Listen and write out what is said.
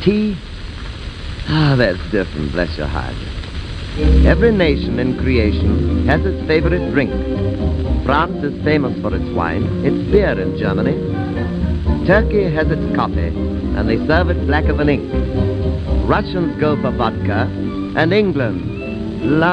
tea? Ah, that's different, bless your heart. Every nation in creation has its favorite drink. France is famous for its wine, its beer in Germany. Turkey has its coffee, and they serve it blacker than ink. Russians go for vodka, and England